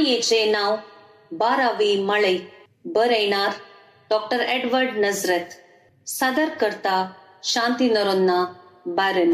काणयेचे नाव 12वी माळी. बरयणार doctor Edward नजरत. सादर करता शांती नरोन्ना बारन.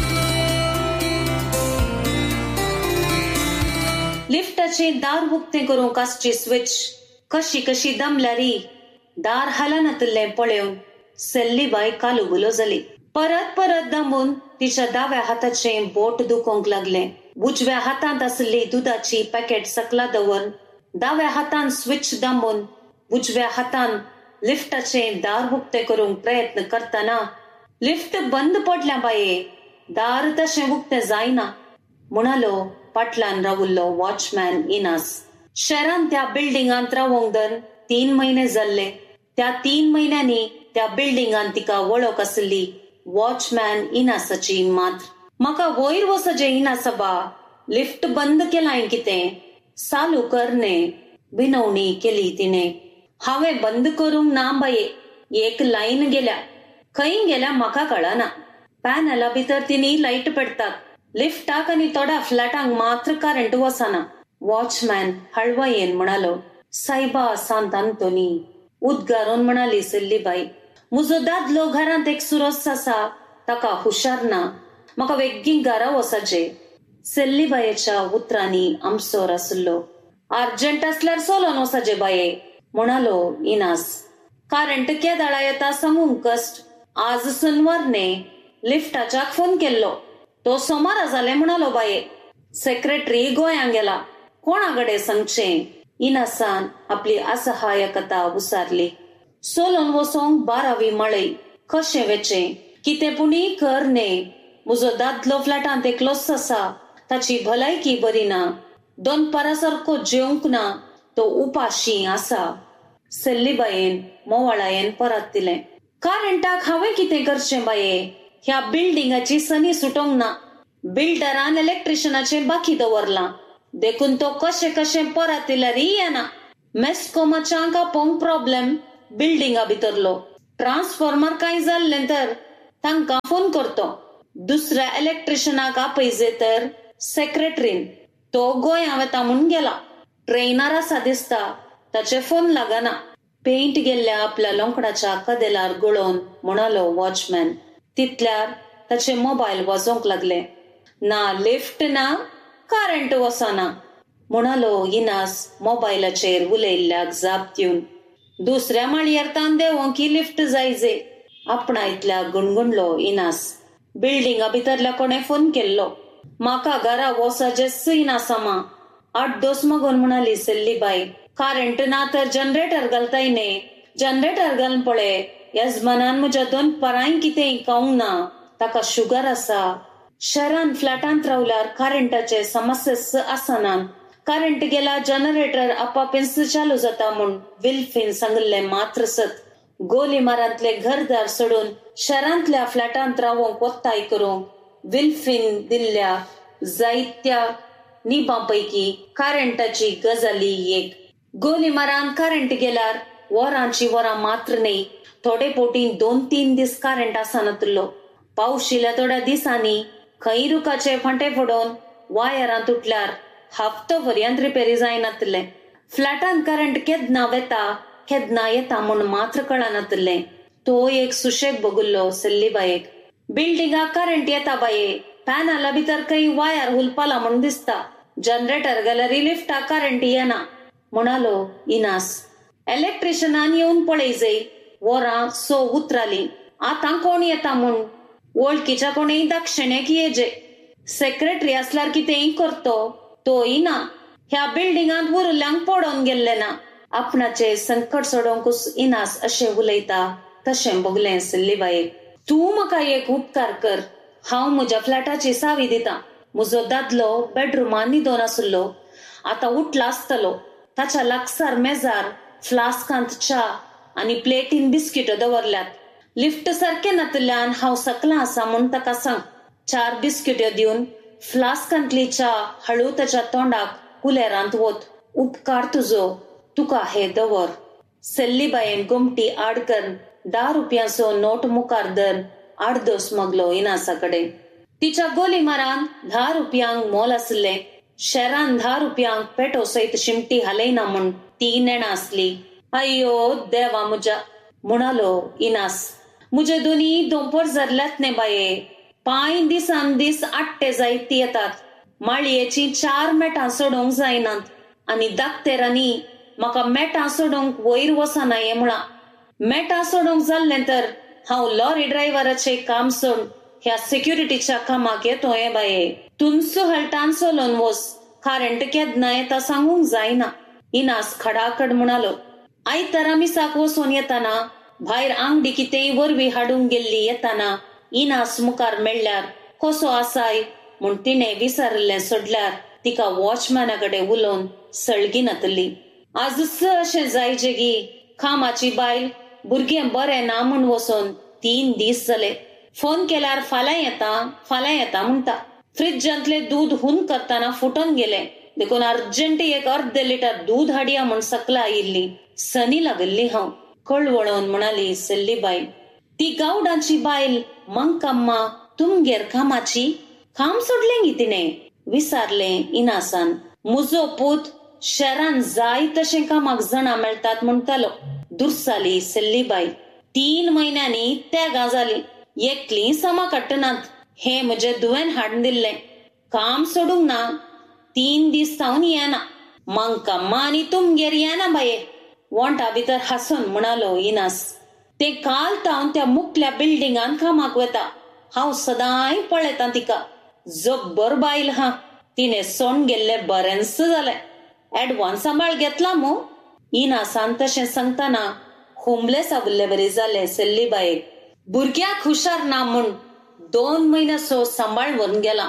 लिफ्टाचे दार उक्तें करूंक आसची स्विच कशी कशी दमल्यारी दार हलनातले पळोवन सेल्लीबाई कालुबुलो जाली. परत परत दमून तिच्या दाव्या हाताचे बोट दुखोंक लागले. उजव्या हातांत आसली दुधाची पॅकेट सकला दवरून दाव्या हातान स्विच दामून उजव्या हातान लिफ्टाचे दार उक्तें करूंक प्रयत्न करतना लिफ्ट बंद पडल्या बाये. दार तशें उक्तें जायना म्हणालो फाटल्यान रावुल्लो वॉचमॅन इनास. शहरान त्या बिल्डिंगांत रावोंक दर 3 म्हयने जाल्ले. त्या 3 म्हयन्यांनी त्या बिल्डिंगांत तिका वळख आसली वॉचमॅन इनासाची मात्र. म्हाका वयर वचचें इनासाबा. लिफ्ट बंद केलाय कितें? चालू करने विनवणी केली तिने. हांवें बंद करूंक ना बाये. एक लायन गेल्या. खंय गेल्या म्हाका कळना. पॅनला भितर तिनी लायट पेटतात. लिफ्टाक आनी थोड्या फ्लॅटांक मात्र करंट वचना. वॉचमॅन हळवयेन म्हणालो. सायबा सांत आंतोनी उद्गारून म्हणाली सेल्लीबाई. म्हजो दादलो घरांत एक सुरस आसा. ताका हुशार ना. म्हाका वेग्गीं घरा वचचें. सेल्लीबायेच्या उतरांनी आमसोर आसलो. अर्जंट आसल्यार सोलोन वचचें बाये म्हणालो इनास. करंट केदाळा येता सांगूंक कस्ट. आज शनिवारने लिफ्टाच्याक फोन केल्लो. तो सोमारा जाले म्हणालो बाये. सेक्रेटरी गोंयांक गेला. कोणाकडे सांगचें? इनासान आपली असहायकता उसारली. सोलोन वसोंक 12वी माळी. कशें वेचें? कितें पुणी कर ने. म्हजो दादलो फ्लॅटांत एकलोच आसा. ताची भलायकी बरी ना. दोनपरा सारको जेवंक ना. तो उपाशी आसा. सेल्लीबायेन मोवाळायेन परत दिलें. करंटाक हांवें कितें करचें बाये? ह्या बिल्डिंगाची सनी सुटोंक ना. बिल्डरान इलेक्ट्रिशियनाचें बाकी दवरलां. देखून तो कशें कशें परत इल्यारी येना. मेस्कोमाच्यांक आपोवंक प्रॉब्लेम बिल्डिंगा भितरलो. ट्रान्सफॉर्मर काय जाल्लें तर तांकां फोन करतो. दुसऱ्या इलेक्ट्रिशियनाक आपयजे तर सेक्रेटरीन. तो गोंया वेता म्हूण गेला. ट्रेनार आसा दिसता. ताचे फोन लागना. पेंट गेल्ल्या आपल्या लोंकडाच्या कदेलार गळोवन म्हणालो वॉचमॅन. तितल्यार ताचे मोबायल वाजोंक लागले. ना लिफ्ट ना करंट वचना म्हणालो इनास मोबायलाचेर उलयल्ल्याक जाप दिवन. दुसऱ्या माळयेर तान देवों की लिफ्ट जायजे आपणायतल्या गुणगुणलो इनास. बिल्डिंगा भितरल्या कोणे फोन केल्लो. म्हाका घरा वचचेंच इनासामा. 8 दोस मागून म्हणाली सेल्लीबाई. करंट ना तर जनरेटर घालताय ने. जनरेटर घालून पळय. यजमानान म्हज्या 2 परांय कितेंय खावंक ना. ताका शुगर आसा. शहरान फ्लॅटांत रावल्यार करंटाचे समस्याच आसनात. करंट गेला जनरेटर आपापीच चालू जाता म्हूण विल्फीन सांगले मात्र सत. गोलीमारांतले घरदार सोडून शहरांतल्या फ्लॅटांत रावोंक वत्ताय करूंक विल्फीन दिल्ल्या जायत्या निबांपैकी करंटाची गजाली एक. गोलीमारान करंट गेल्यार वरांची वरां मात्र न्ही. थोडे पोटीन 2-3 दीस करंट आसनातलो. पावस येयल्या थोड्या दिसांनी खंय रुखाचे फांटे फोडोवन वायरां तुटल्यार हप्तो पर्यंत रिपेरी जायनातले. फ्लॅटांत करंट केदना वेता केदना येता म्हूण मात्र कळनातले. तो एक सुशेग बगुल्लो सेल्लीबायेक. बिल्डिंगाक करंट येता बाये. पॅनला भितर खंय वायर हुलपाला म्हूण दिसता. जनरेटर गेल्यार लिफ्टाक करंट येना म्हणालो इनास. इलेक्ट्रिशियनान येवन पळयजे. वरां 6 उतराली. आतां कोण येता म्हूण वळखीच्या कोणेय दाक्षिण्याक येजे. सेक्रेटरी आसल्यार कितेंय करतो. तो ना. ह्या बिल्डिंगांत उरल्यांक पडोवन गेल्ले ना. आपणाचे संकट सोडोवंकूच इनास अशें उलयता तशें बगलें सेल्लीबायेक. तूं म्हाका एक उपकार कर. हांव म्हज्या फ्लॅटाची सावी दितां. म्हजो दादलो बेडरुमान न्हिदोन आसलो. आतां उठला आसतलो. ताच्या लागसार मेजार फ्लास्कांत च्या आनी प्लेटीन बिस्किटो दवरल्यात. लिफ्ट सारकें नातल्यान हांव सकलां आसा म्हूण ताका सांग. 4 बिस्किट्यो दिवन फ्लास्कांतली च्या हळू ताच्या तोंडाक कुलेरांत वत. उपकार तुजो. तुका हे दवर. सेल्लीबायेन घुमटी आड करून 10 रुपयांचो नोट मुखार धरून 8 दोस मागलो इनासा कडेन. तिच्या गोलीमारान 10 रुपयांक मोल आसले. शेरान 10 रुपयांक पेटो सयत शिमटी हालयना म्हण ती नेणा असली. अय्यो देवा मुजा म्हणालो इनास. मुजे दोनी दोंपर जरल्यात ने बाये. 5 दिसान दीस आट्टे जायत येतात. माळयेची 4 मेटां सोडोंक जायनात आनी धाकटेरांनी म्हाका मेटां सोडोंक वयर वचना ये म्हणा. मेटां सोडोंक जाल्लें तर हांव लॉरी ड्रायव्हराचे काम सोडून ह्या सिक्युरिटीच्या कामाक येतो हे बाये. तुमचो हलटान चलोवन वस. खारेंट केदना येता सांगूंक जायना. इनास खडाखड म्हणालो. आयतार आमिसाक वचोन येताना भायर आंगडी कितेंय वरवीं हाडूंक गेल्ली येताना इनास मुखार मेळ्ळ्यार कसो आसाय म्हूण तिणें विचारलें सोडल्यार तिका वॉचमॅनाकडे उलोवन सळगी नातली. आजूच अशें जायजे गी. कामाची बायल भुरगें बरें ना म्हूण वचोन 3 दीस जाले. फोन केल्यार फाल्यां येता म्हणटा. फ्रिजांतले दूध हून करताना फुटोन गेले देखून अर्जंट एक अर्ध लिटर दूध हाडया म्हूण सकला आयिल्ली. सनी लागल्ली हांव. कळवळोन म्हणाली सेल्लीबाई. ती गावडाची बायल मंकम्मा तुमगेर कामाची. काम सोडलें गी तिणें विचारलें इनासान. म्हजो पूत शहरान जाय तशें कामाक जाणा मेळटात म्हणटालो. दुर्साली सेल्लीबाई. 3 म्हयन्यांनी त्या गाजाली. एकली समा काडटनात. हे म्हजे दुवेन हाडून दिल्लें. काम सोडूंक ना. 3 दीस जावन येना. मंकम्मा आनी तुमगेर येना बाये. वोंटा भितर हांसून म्हणालो इनास. ते काल तावन त्या मुखल्या बिल्डिंगान कामाक वता. हांव सदांय पळयतां तिका. जब्बर बायल हा. तिने सोण गेल्ले बरेंच जालें. एडवान्स सांबाळ घेतला मो. इनासान तशें सांगताना हुमले साबुल्ले बरे जाले सेल्लीबायेक. भुरग्याक हुशार ना म्हूण 2 म्हयने सो सांबाळ व्हरून गेला.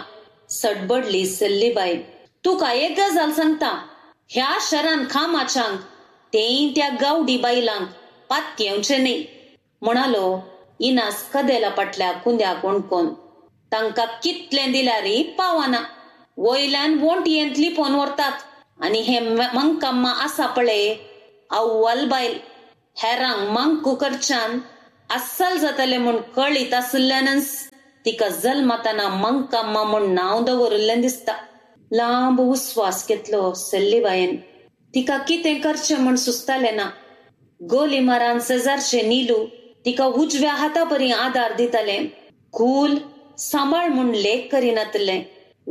सडबडली सेल्लीबाई. तुका एक गजाल सांगता. ह्या शहरान कामाच्यांक तेय त्या गावडी बायलांक पात येवचे न्ही म्हणालो इनास कदेला पटल्या कुंद्याक ओणकोन. तांकां कितलें दिल्यारय पावना. वयल्यान वोंटयेंत लिपोवन व्हरतात. आनी हे मंकम्मा आसा पळय अव्वल बायल. हेरांक मंकू करच्यान अस्सल जातले म्हूण कळीत आसल्यानच तिका जल्मताना मंकम्मा म्हूण नांव दवरलें दिसता. लांब उस्वास घेतलो सेल्लीबायेन. तिका कितें करचें म्हूण सुचतालें ना. गोली मारान शेजारचे नीलू तिका उजव्या हाता परी आदार दितालें. कूल सांबाळ म्हूण लेख करिनातलें.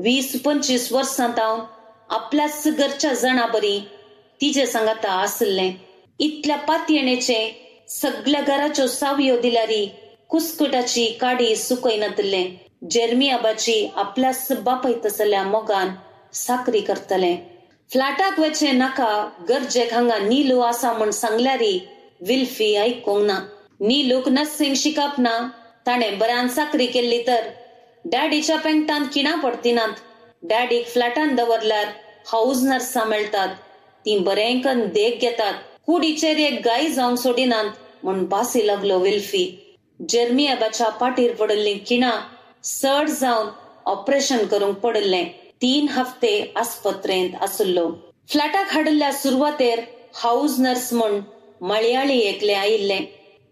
20-25 वर्सां तावन आपल्याच घरच्या जणा बरी तिचे सांगाता आसलें. इतल्या पातयेणेचे सगळ्या घराच्यो सावयो दिल्यारी कुस्कुटाची काडी सुकयनातलें. जेर्मियाबाची आपल्याच बापय तसल्या मोगान साकरी करतलें. फ्लॅटाक वचचें नाका. गरजेक हांगा नीलू आसा म्हूण सांगल्यारी विल्फी आयकूंक ना. नीलूक नर्सिंग शिकप ना. ताणें बऱ्यान साकरी केल्ली तर डॅडीच्या पेंगटान किणा पडतिनात. डॅडीक फ्लॅटान दवरल्यार हाऊस नर्सां मेळटात. ती बरें करून देख घेतात. कुडीचेर एक गाय जावंक सोडिनात म्हूण भासी लागलो विल्फी. जेर्मियाबाच्या पाठीर पडल्ली किणा सड जावन ऑपरेशन करूंक पडलें. 3 हफ्ते आस्पत्रेंत आसलो. फ्लॅटाक हाडल्या सुरवातेर हाऊस नर्स म्हूण मळयाळी एकले आयिल्ले.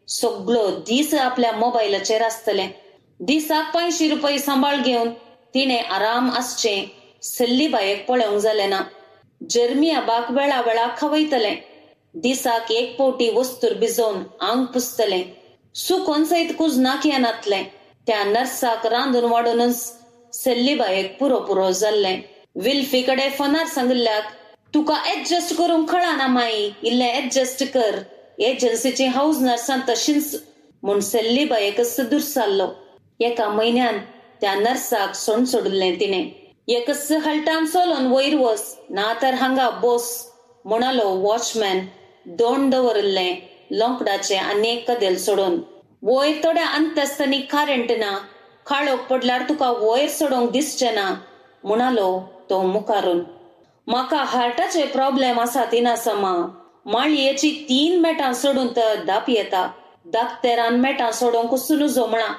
सगळो दीस आपल्या मोबायलाचेर आसतलें. दिसाक 500 रुपये सांबाळ घेवन तिणें आराम आसचें सेल्लीबायेक पळोवंक जालें ना. जेर्मियाबाक वेळा वेळा खवयतलें. दिसाक 1 पावटी वस्तूर भिजोवन आंग पुसतलें. सुकोन सयत कुजनाक येनातलें. त्या नर्साक रांदून वाडूनच सेल्लीबायेक पुरो जाल्लें. विल्फी कडेन फोनार सांगल्याक तुका एडजस्ट करूंक कळना माई. इल्लें एडजस्ट कर. एजन्सीची हाऊस नर्सां तशींच म्हूण सेल्लीबायेक दुर्सारलो. 1 म्हयन्यान त्या नर्साक सोडून सोडलें तिणें. एकच हलटान चलोवन वयर वच ना तर हांगा बोस म्हणालो वॉचमॅन दोंड दवरलें लोंकडाचे आनी कदेल सोडून. वयर थोड्या अंतस्तांनी खारेंट ना. काळोख पडल्यार तुका वयर सोडोंक दिसचें ना म्हणालो तो मुखारून. म्हाका हार्टाचे प्रॉब्लेम आसात इनासमा. माळयेची 3 मेटां सोडून तर दाप येता. धाकटेरान मेटां सोडोंक सुनुजो म्हणा.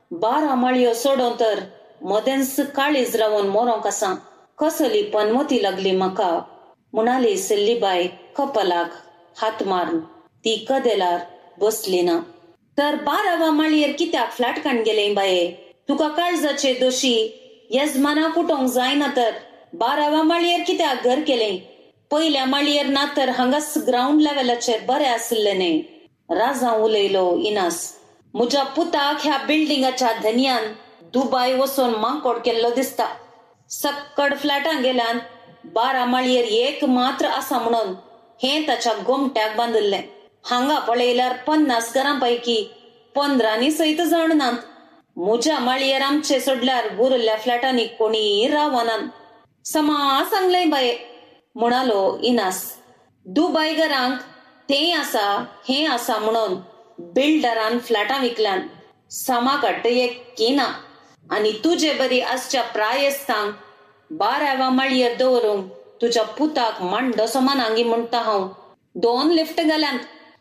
12 माळयो सोडोन तर मदेंच काळीज रावून मोरोंक आसा. कसली पनवती लागली म्हाका म्हणाली सेल्लीबाई कपलाक हात मारून. ती कदेलार बसली ना. तर 12व्या माळयेर कित्याक फ्लॅट काण गेले बाये. तुका काळजाचे दोशी येजमाना कुटोंक जायना तर 12व्या माळयेर कित्याक घर केले? पयल्या माळयेर ना तर हांगास ग्राउंड लेवलाचेर बरें आसले न्ही. राजां उलयलो इनास. म्हज्या पुताक ह्या बिल्डिंगाच्या धन्यान दुबय वचून मांकोड केल्लो दिसता. सक्कड फ्लॅटां गेल्यान 12 माळयेर एक मात्र आसा म्हणून हें ताच्या गोमट्याक बांदिल्लें. हांगा पळयल्यार 50 घरांपैकी 15 सैत जण नात. म्हज्या माळयेर आमचे सोडल्यार उरिल्ल्या फ्लॅटांनी कोणी रावनात. समा सांगलें बाये, म्हणालो इनास. दुबयगरांक तें आसा हें आसा म्हणून बिल्डरान फ्लॅटां विकल्यान. समा एक किना आनी तुजे बरी आसच्या प्रायस्तांक 12व्या माळयेर दवरूंक तुज्या पुताक मांडो समानांगी म्हणटा हांव. 2 लिफ्ट गेल्यांत.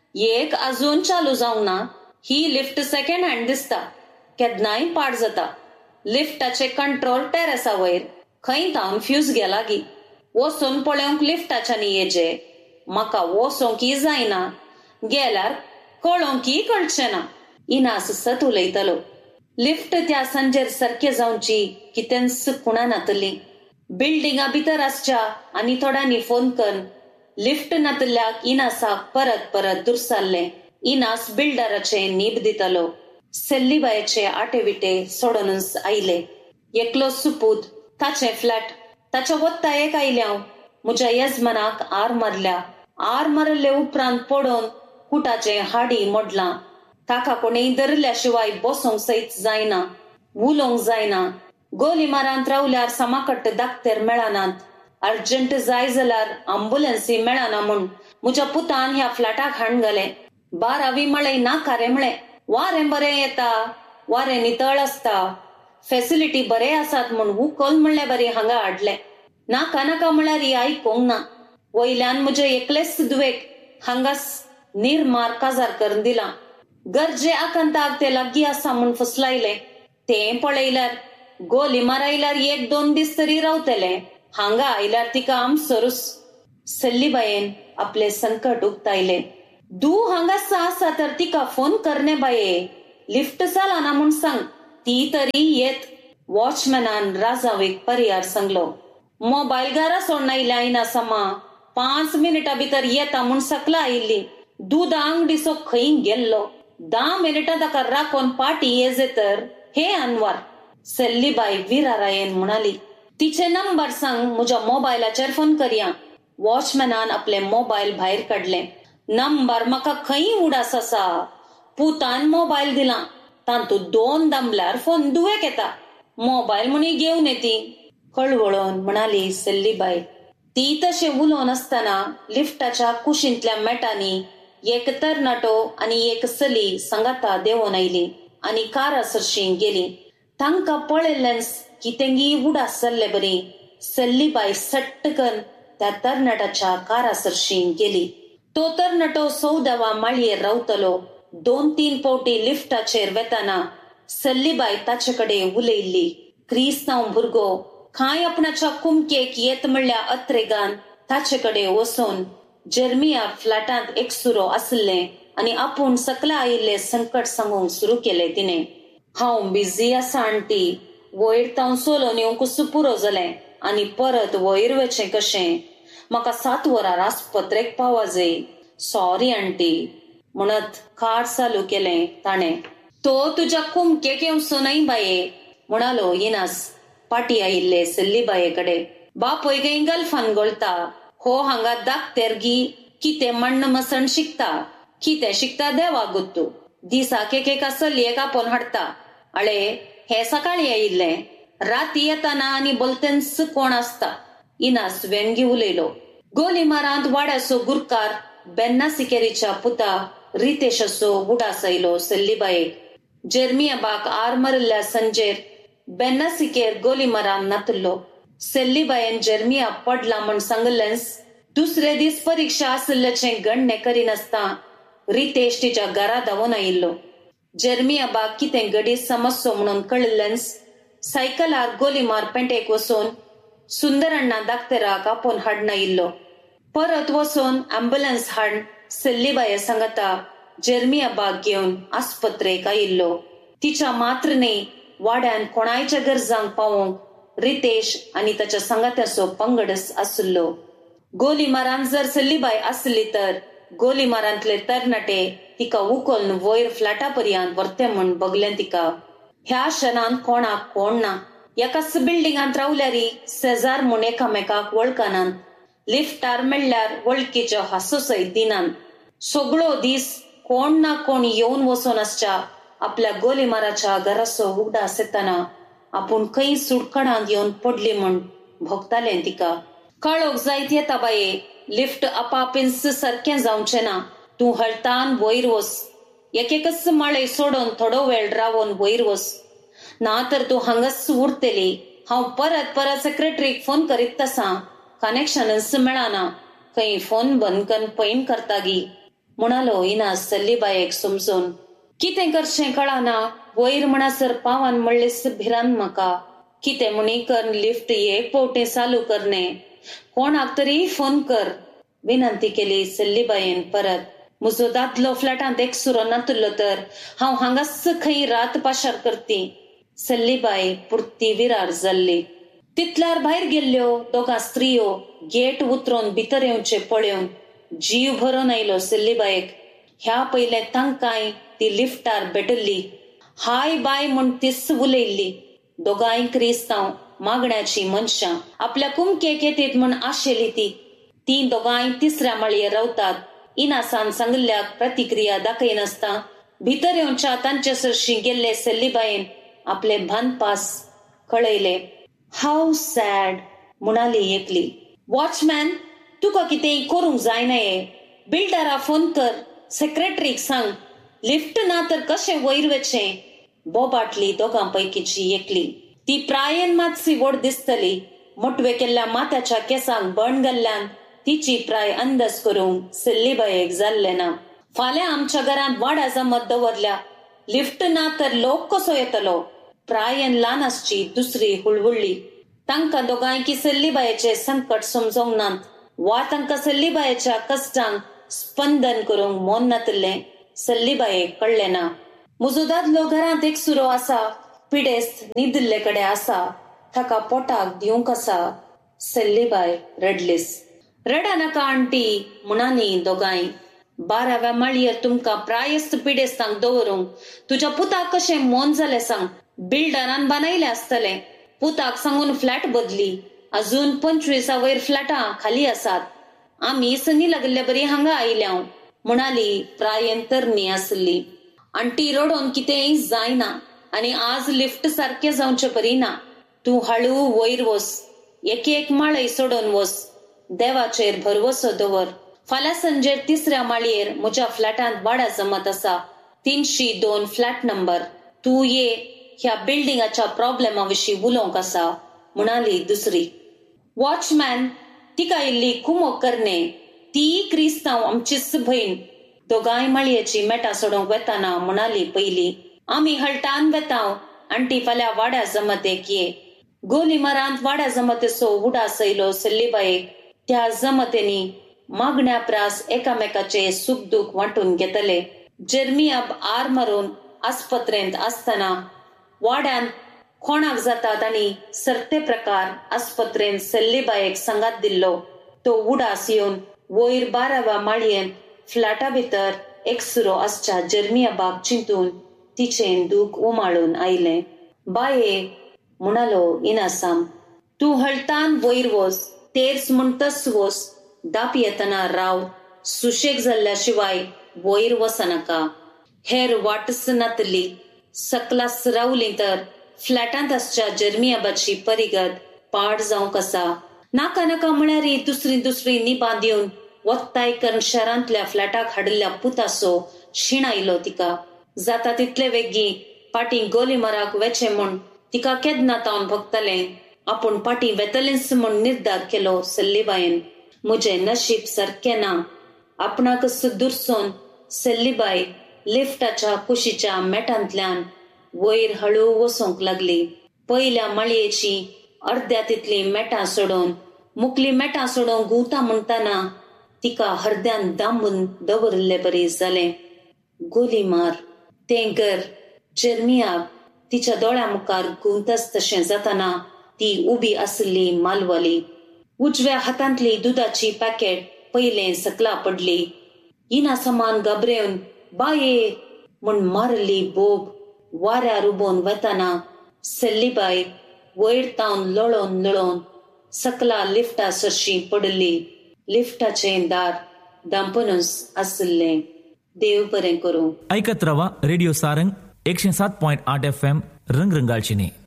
एक अजून चालू जावंक ना. ही लिफ्ट सेकंड हँड दिसता. केन्नाय पाड जाता. लिफ्टाचे कंट्रोल टेरेसा वयर. खंय थावन फ्यूज गेला गी. वचून पळोवंक लिफ्टाच्यानी येजे. म्हाका वचोंकी जायना. गेल्यार कळोंकी कळचें ना. इनास सत उलयतलो. लिफ्ट त्या सांजेर सारके जावची कितेंच कुणानातली. बिल्डिंगा भितर आसच्या आनी थोड्यांनी फोन करून लिफ्ट नातल्याक इनासाक परत परत दुरसारले. इनास बिल्डराचे नीब दितलो. सेल्लीबायेचे आटे विटे सोडूनच आयले. एकलो सुपूत ताचे फ्लॅट. ताच्या वत्ता एक आयल्या. म्हज्या येजमानाक आर मारल्या. आर मारले उपरांत पडून कुटाचे हाडी मोडलां. ताका कोणेय धरल्या शिवाय बसोंक सैत जायना, उलोवंक जायना. गोली मारांत रावल्यार समाकट्ट दाखतेर मेळनात. अर्जंट जाय जाल्यार अँब्युलन्सी मेळना म्हूण म्हज्या पुतान ह्या फ्लॅटाक हाण घाले. 12वी मळय नाका रे म्हळे. वारें बरें येता, वारें नितळ आसता, फॅसिलिटी बरे आसात म्हूण उखल म्हणले बरी हांगा हाडले. नाका नाका म्हळ्यार आयकोंक ना. वयल्यान म्हजे एकलेच दुवेक हांगास निर्मार काजार करून दिला. गरजे आकांताक ते लागीं आसा म्हूण फसलायले. तें पळयल्यार गोली मारायल्यार 1-2 दीस तरी रावतले. हांगा आयल्यार तिका आमसरूच. सेल्लीबायेन आपले संकट उक्तायले. हांगास आसा तर तिका फोन करणे बाये. लिफ्ट चलना म्हूण सांग. ती तरी येत. वॉचमॅनान राजावेक पर्याय सांगलो. मोबायल घरा सोडून आयल्या इनासमा. 5 मिनिटां भितर येता म्हूण सकला आयिल्ली. दूद अंगडीचो खंय गेल्लो. 10 मिनिटां ताका राखोन पाटी येजे तर हे अनवार. सेल्लीबाई विरारायेन म्हणाली. तिचे नंबर सांग, म्हज्या मोबायलाचेर फोन करया. वॉचमॅनान आपले मोबायल भायर काडले. नंबर म्हाका खंय उडास आसा. पुतान मोबायल दिला. तातूंत 2 दामल्यार फोन दुवेक येता. मोबायल म्हणी घेवन येती. कळवळोन म्हणाली सेल्लीबाई. ती तशे उलोवन आसतना लिफ्टाच्या कुशींतल्या मॅटांनी एक तरणाटो आनी एक चली सांगाता देंवोन आयली आनी कारा सरशी गेली. तांकां पळयल्लेंच कितेंगी उडास जाल्ले बरी. सेल्लीबाई सट्टकन त्या तरणाट्याच्या कारा सरशी गेली. तो तरणाटो 14व्या माळयेर रावतलो. 2-3 फावटी लिफ्टाचेर वेताना सेल्लीबाई ताचे कडेन उलयल्ली. क्रिस्तांव भुरगो कांय आपणाच्या कुमकेक येत म्हणल्या अत्रेगान ताचे कडेन वचून जर्मिया फ्लॅटांत एकसुरो आसले आनी आपूण सकला आयिल्ले संकट सांगूंक सुरू केले तिने. हांव बिझी आसा आंटी. वयर तावन सोलोन येवंक पुरो जालें आनी परत वयर वचें कशें. म्हाका 7 वरां आस्पत्रेक पावा जाय. सॉरी आंटी म्हणत कार्ड चालू केलें ताणें. तो तुज्या कुमकेक येवचो न्हय बाये म्हणालो इनास पाटी आयिल्ले सेल्लीबाये कडेन. बापय खंय गल्फान गोळटा. हो हांगा दाखतेर गी कितें मण्ण मसण शिकता. कितें शिकता देवा गुत्तू. दिसाक एक चलयेक आपोवन हाडटा. आळे हे सकाळी आयिल्ले. राती येताना आनी बोलतेंच कोण आसता. इनास व्यंगी उलयलो. गोली मारांत वाड्याचो गुरकार बेन्ना सिकेरीच्या पुता रितेशाचो उडास आयलो सेल्लीबायेक. जर्मियाबाक आर मारिल्ल्या संजेर बेन्ना सिकेर गोली मारान नातल्लो. सेल्लीबायेन जर्मिया पडला म्हण सांगलेंच. दुसरे दीस परीक्षा आसल्याचें गणने करिनासता रितेश तिच्या घरा धांवून आयिल्लो. जर्मियाबाक कितें गडी समस्यो म्हणून कळिल्लेंच सायकलार गोली मार पेटेक वचून सुंदर अण्णा दाक्तेराक आपोवन हाडून आयिल्लो. परत वचून अँब्युलन्स हाड सेल्लीबाये सांगता जर्मियाबाक घेवन आस्पत्रेक आयिल्लो. तिच्या मात्रने वाड्यान कोणायच्या गरजांक पावोवंक रितेश आणि ताच्या संगात्याचो पंगडच आसलो. गोलीमारान जर सल्लीबाई आसली तर गोलीमारांतले तरणाटे तिका उखलून वयर फ्लॅटा पर्यंत व्हरते म्हण बगलें तिका. ह्या क्षणांत कोणाक कोण ना. एकाच बिल्डिंगांत रावल्यारी शेजार म्हूण एकामेकाक वळखनात. लिफ्टार म्हणल्यार वळखीच्यो हांसो सयत दिनात. सगळो दीस कोण ना कोण येवन वचून आसच्या आपल्या गोलीमाराच्या घराचो उगडास येताना आपूण खंय सुडकणांत येवन पडली म्हण भोगतालें तिका. काळोख जायत येता बाये. लिफ्ट आपापींच सारकें जावचें ना. तूं हळतान वयर वच. एकेकच माळे सोडून थोडो वेळ रावन वयर वच. ना तर तूं हांगाच उरतली. हांव परत परत सेक्रेटरीक फोन करीत आसां. कनेक्शनच मेळना. खंय फोन बंद करून पैन करतागी म्हणालो इनास सल्लीबायेक समजून. कितें करचें कळना. वयर म्हणसर पावान म्हणलेस भिरान म्हाका. कितें म्हणी कर लिफ्ट एक पोवटी चालू करने. कोणाक तरी फोन कर विनंती केली सल्लीबायेन परत. म्हजो दादलो फ्लॅटांत एकसुरो नातलो तर हांव हांगाच खंय रात पाशार करती. सल्लीबाई पुरती विरार जाल्ली. तितल्यार भायर गेल्ल्यो दोगा स्त्रियो गेट उतरून भितर येवचे पळयोवन जीव भरून आयलो सल्लीबायेक. ह्या पयले तांकांय ती लिफ्टार भेटल्ली. हाय बाय म्हण तीच उलयल्ली. दोगांय क्रिस्तांव मागण्याची मनशां. आपल्या कुमकेक येतीत म्हण आशेली ती. ती दोगांय तिसऱ्या माळयेर रावतात. इनासान सांगल्याक प्रतिक्रिया दाखयनासता भितर येवच्या तांचे सरशी गेल्ले सल्लीबायेन आपले भानपास कळयले. हाव सॅड म्हणाली एकली. वॉचमॅन तुका कितें करूंक जायनाये. बिल्डरा फोन कर. सेक्रेटरीक सांग. लिफ्ट ना तर कशें वयर वचें. बोबाटली दोगां पैकीची एकली. ती प्रायेन मातशी व्हड दिसतली. मोटवे केल्ल्या माथ्याच्या केसांक बण घाल्ल्यान तिची प्राय अंदाज करूंक सल्लीबायेक जाल्लें ना. फाल्यां आमच्या घरांत वाडा जमत दवरल्या. लिफ्ट ना तर लोक कसो येतलो. प्रायेन ल्हान आसची दुसरी हुळहुळ्ळी. तांकां दोगांयकी सल्लीबायेचे संकट समजोंक नात वा तांकां सल्लीबायेच्या कश्टांक स्पंदन करूंक मोन नातलें सल्लीबायेक कळलें ना. म्हजो दादलो घरांत एकसुरो आसा. पिडेस्त न्हिदिल्ले कडेन आसा. ताका पोटाक दिवंक आसा. सल्लीबाय रडलीस. रडा नाका आंटी म्हणाली दोगांय. 12व्या माळयेर तुमकां प्रायस्त पिडेस्तांक दवरूंक तुज्या पुताक कशें मोन जालें सांग. बिल्डरान बांदयलें आसतलें. पुताक सांगून फ्लॅट बदली. अजून 25 वयर फ्लॅटां खाली आसात. आमी सनी लागले बरी हांगा आयल्या म्हणाली प्रायेन तरणी आसली. आंटी रडोन कितेंय जायना आनी आज लिफ्ट सारकें जावचें परीना. तूं हळू वयर वच. एक माळय सोडून वच. देवाचेर भरवसो दवर. फाल्यां संजेर तिसऱ्या माळयेर म्हज्या फ्लॅटांत वाडा जमत आसा. 302 फ्लॅट नंबर. तूं ये. ह्या बिल्डिंगाच्या प्रॉब्लेमा विशीं उलोवंक आसा म्हणाली दुसरी. वॉचमॅन तिका इल्ली कुमोक करणे. ती क्रिस्तांव आमचीच भयण. दोगांय माळयेची मेटां सोडूंक वेताना म्हणाली पयली. आमी हळटान वेतांव. आंटी फाल्यां वाड्या जमतेक ये. गोलीमारांत वाड्या जमतेचो उडास आयलो सल्लीबायेक. त्या जमतेनी मागण्या प्रास एकामेकाचे सुख दूख वांटून घेतले. जर्मियाब आर मारून आस्पत्रेंत आसतना वाड्यान कोणाक जातात आनी सर्ते प्रकार आस्पत्रेंत सल्लीबायेक सांगात दिल्लो. तो उडास येवन वयर 12व्या माळयेन फ्लॅटा भितर एकसुरो आसच्या जर्मियाबाक चिंतून तिचें दूख उमाळून आयलें. बाये म्हणालो इनासाम. तूं हळतान वयर वच. तेर्स म्हणटस वच. दाप येतना राव. सुशेग जाल्ल्या शिवाय वयर वचनाका. हेर वाटच नातली. सकलास रावली तर फ्लॅटांत आसच्या जर्मियाबाची परिगत पाड जावंक आसा. नाका नाका म्हळ्यारी दुसरी निपां दिवन वत्ताय करून शारांतल्या फ्लॅटाक हाडिल्ल्या पुताचो शीण आयलो तिका. जाता तितले वेगी पाटी गोलीमाराक वेचे म्हूण तिका केदना तावन भोगतालें. आपूण पाटी वेतलेंच म्हूण निर्धार केलो सल्लीबायेन. म्हजें नशीब सारकें ना. आपणाकच दुरसोन सल्लीबाय लिफ्टाच्या कुशीच्या मेटांतल्यान वयर हळू वचूंक लागली. पयल्या माळयेची अर्द्या तितली मेटां सोडून मुकली मेटां सोडून गुंवता म्हणटाना तिका हरद्यान दांबून दवरले बरी जालें. गोलीमार तें घर जर्मियाक तिच्या दोळ्या मुखार गुंवतच तशें जाताना ती उबी आसली मालवाली. उजव्या हातांतली दुधाची पॅकेट पयले सकला पडली. इना समान घाबरेवन बाये म्हूण मारली बोब. वाऱ्यार उबोवन वताना सेल्लीबाई वयर तावन लळोवन सकला लिफ्टा सरशी पडली. लिफ्टाचें दार दांपूनच आसलें. देव बरें करूं. ऐकत रवा रेडिओ सारंग 107.8 FM रंगरंगाळचिनी.